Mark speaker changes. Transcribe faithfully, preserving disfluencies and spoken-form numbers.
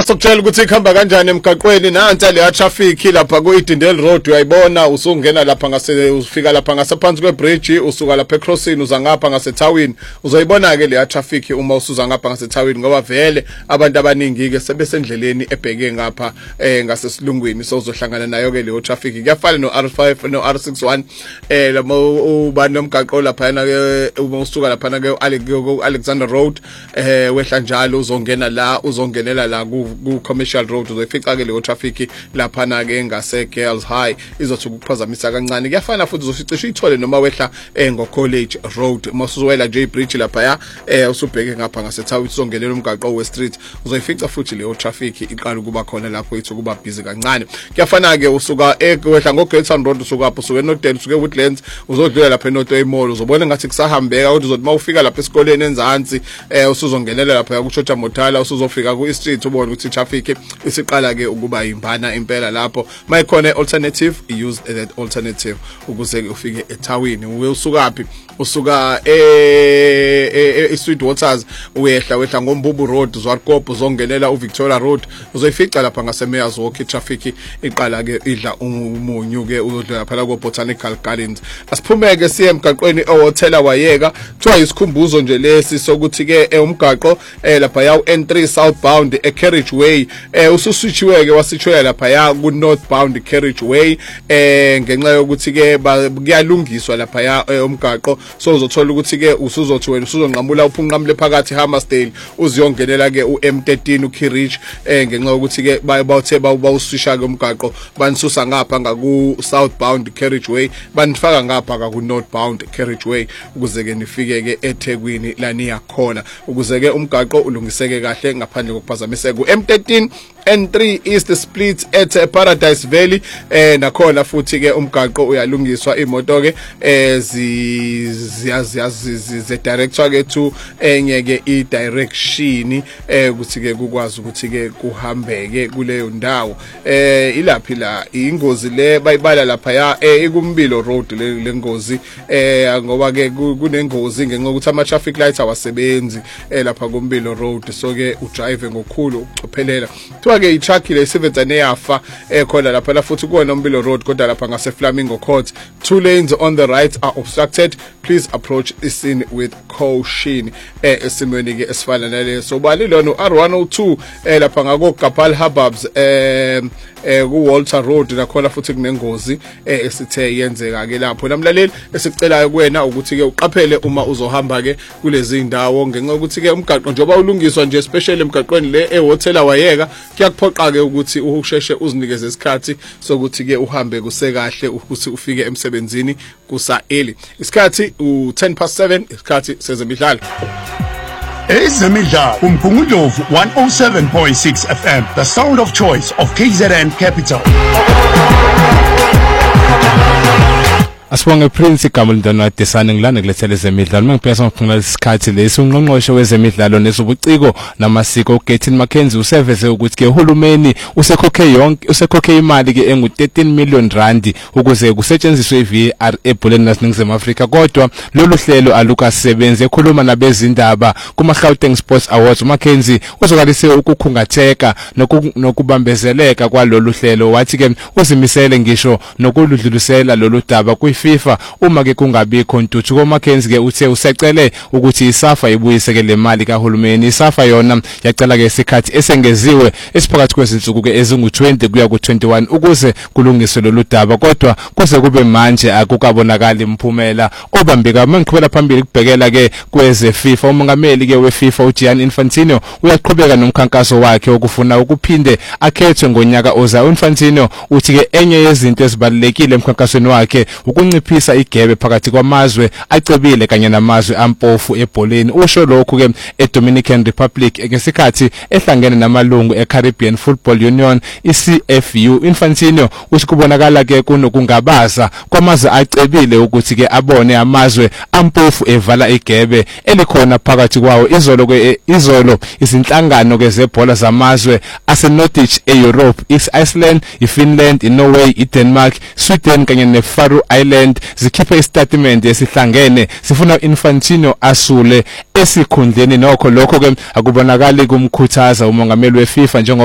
Speaker 1: Asokutshela ukuthi ikhamba kanjani emgaqweni nansi le traffic lapha ku Idindel Road uyayibona usungena lapha ngase ufika lapha ngasephansi kwebridge usuka lapha eCrossing uza ngapha ngase Thawini uzoyibona ke le traffic uma usuza ngapha ngase Thawini ngoba vele abantu abaningi ke sebesendleleni ebheke ngapha eh ngase Silungwini so uzohlangana nayo ke le traffic kuyafana no R five no R sixty-one eh lamo ubani nomgaqo lapha na ke uma usuka lapha ke Alexander Road eh wehla njalo uzongena la uzongenela la ku Commercial Road uzoyifica ke le traffic lapha na ke ngase Girls High izothi ukuphazamisa kancane kuyafana futhi uzoficisha ithole noma wehla eh ngo College Road masuwela J Bridge lapha ya eh usubheke ngapha ngase Thawini uzongenela umgaqo we street uzoyifica futhi le traffic iqala kuba khona lapho ithi kuba busy kancane kuyafana ke usuka wehla ngo Greytown Road usuka lapho usuke eNorthern usuke eWoodlands uzodlula lapha eNorthern Mall uzobona ngathi kusahambeka ukuthi uzothi mawufika lapha esikoleni enzansi eh usuzongenela lapha ku Chocha Mothala usuzofika ku Street ubone ukuthi traffic isiqala ke ukuba imbana impela lapho mayikhona alternative use that alternative ukuze ufike eThawini usukapi usuka e eSweet Waters uyehla wehla ngoMbubu Road Zwarkop uzongenela uVictoria Road uzoyifica lapha ngase Mayors Walk traffic iqala ke idla umunyu ke uzodlula lapha ku Botanical Gardens asiphumeke siye emgaqweni ehotel wayeka kuthiwa isikhumbuzo nje lesi sokuthi ke umgaqo lapha yaw N three southbound e carriageway eh ususwitchiwe ke wasitshwela lapha ya ku northbound carriageway eh ngenxa yokuthi ke kuyalungiswa lapha ya umgaqo so uzothola ukuthi ke usuzothi wena usuzonqamula uphunqamule phakathi Hammersdale uziyongenela ke u M thirteen u Kirich eh ngenxa yokuthi ke bayibawuthe bawuswisha ke umgaqo banisusa ngapha ngaku southbound carriageway banifaka ngapha ka ku northbound carriageway ukuze ke nifike ke eThekwini la niya khona ukuze ke umgaqo ulungiseke kahle ngaphandle kokuphazamiseka u M thirteen N three East Split at Paradise Valley eh nakhona futhi ke umgaqo uyalungiswa imoto ke eh ziyazi ze director ke to enye ke i direction eh ukuthi ke kukwazi ukuthi ke kuhambeke kuleyo ndawo eh ilaphi la ingozi le bayibala lapha ya ekumbilo road le ngozi eh ngoba ke kunengozi ngenxa ukuthi ama traffic lights awasebenzi lapha kumbilo road so ke udrive ngokukhulu ukucophelela kuthiwa ke i-truck le seventy neyafa ekhona lapha la futhi kuona umbilo road kodwa lapha ngase Flamingo Court two lanes on the right are obstructed please approach the scene with caution eh esimweni ke esifana naleso bali lona R one oh two eh lapha ngako Gapal Hubbubs eh eh ku Walter Road nakhona futhi kunengozi eh esithe yenzeka ke lapho namlaleli esicelayo kuwena ukuthi ke uqaphele uma uzohamba ke kulezi indawo ngenxa ukuthi ke umgaqo njoba ulungiswa nje especially emgaqweni le ehotel wayeka kuyakuphoqa ke ukuthi usheshe uzinikeze isikhathi sokuthi ke uhambe kusekahle ukuthi ufike emsebenzini kusa early isikhathi u ten past seven isikhathi sezemidlalo
Speaker 2: Ezemidlalo uMgungundlovu one oh seven point six F M, the sound of choice of K Z N Capital.
Speaker 3: Asibonge Prince igama lindana Desane ngilana kulethele ezemidlalo mangipheza ngokuphungula isikhathi lesi ungqongqoshe wezemidlalo nezobuciko namasiko uGethin Mackenzie useveze ukuthi ke uhulumeni usekhokhe yonke usekhokhe imali ke engu thirteen million rand ukuze kusetshenziswe iV R ebholeni laseNingizimu Afrika kodwa lolu hlelo alukasebenzi ekhuluma nabezindaba kuma Gauteng Sports Awards Mackenzie uzokalise ukukhungatheka nokubambezeleka kwalolu hlelo wathi ke uzimisele ngisho nokuludlulisela lolu daba ku FIFA uma ke kungabikho ntuthuko Mackenzie ke uthe usecele ukuthi iSAFA ibuyiseke le mali kaHulumeni iSAFA yona yacela ke isikhathi esengeziwe esiphakathi kwezinsuku ke ezingu twenty kuya ku twenty-one ukuze kulungiswe lolu daba kodwa kuze kube manje akukabonakala imphumela obambeka mangiqhubela phambili kubhekela ke kweze FIFA umongameli ke weFIFA uGianni Infantino uyaqhubeka nomkhankaso wakhe okufuna ukuphinde akhethwe ngonyaka ozayo Infantino uthi ke enye yezinto ezibalekile emkhankasweni wakhe ukunciphisa igebe phakathi kwamazwe acebile kanye namazwe ampofu ebholeni usho lokhu ke eDominican Republic ngesikhathi ehlangene namalungu eCaribbean Football Union iC F U Infantino uthi kubonakala ke kunokungabaza kwamazwe acebile ukuthi ke abone amazwe ampofu evala igebe elikhona phakathi kwawo izolo ke izolo izinhlangano ke zebhola zamazwe aseNordic eEurope iIceland iFinland iNorway iDenmark Sweden kanye neFaroe Island zikhiphe istatement esihlangene sifuna Infantino asule esikhundleni nokho lokho ke akubonakali kumkhuthaza umongameli weFIFA njengo